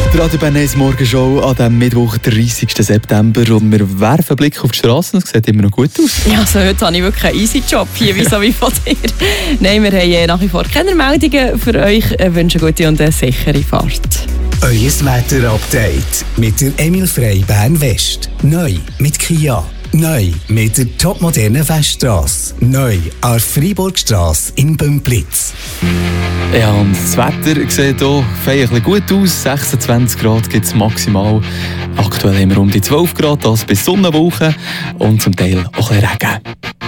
Die Radio Bern 1 Morgenshow an diesem Mittwoch, 30. September. Und wir werfen einen Blick auf die Straße. Es sieht immer noch gut aus. Ja, also heute habe ich wirklich einen easy Job hier, wie so wie von dir. Nein, wir haben nach wie vor keine Meldungen für euch. Ich wünsche eine gute und eine sichere Fahrt. Euer Wetter-Update mit der Emil Frey Bern West. Neu mit Kia. Neu mit der topmodernen Weststrasse. Neu an der Freiburgstrasse in Bümplitz. Ja, und das Wetter sieht hier feierlich gut aus. 26 Grad gibt es maximal. Aktuell haben wir um die 12 Grad, das bis Sonnenwoche und zum Teil auch ein bisschen Regen.